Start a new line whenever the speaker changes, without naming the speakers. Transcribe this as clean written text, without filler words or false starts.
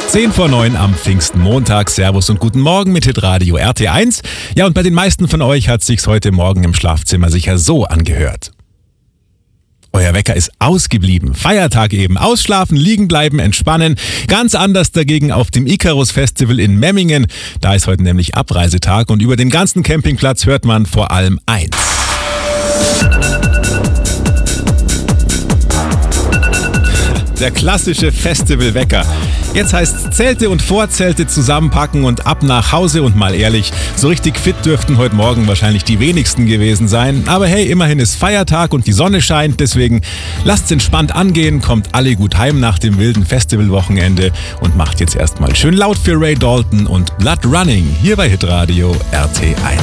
10:09 am Pfingstmontag. Servus und guten Morgen mit Hitradio RT1. Ja, und bei den meisten von euch hat sich's heute Morgen im Schlafzimmer sicher so angehört. Euer Wecker ist ausgeblieben. Feiertag eben. Ausschlafen, liegen bleiben, entspannen. Ganz anders dagegen auf dem Icarus Festival in Memmingen. Da ist heute nämlich Abreisetag und über den ganzen Campingplatz hört man vor allem eins. Der klassische Festivalwecker. Jetzt heißt's Zelte und Vorzelte zusammenpacken und ab nach Hause. Und mal ehrlich, so richtig fit dürften heute Morgen wahrscheinlich die wenigsten gewesen sein. Aber hey, immerhin ist Feiertag und die Sonne scheint. Deswegen lasst's entspannt angehen, kommt alle gut heim nach dem wilden Festivalwochenende und macht jetzt erstmal schön laut für Ray Dalton und Blood Running hier bei Hitradio RT1.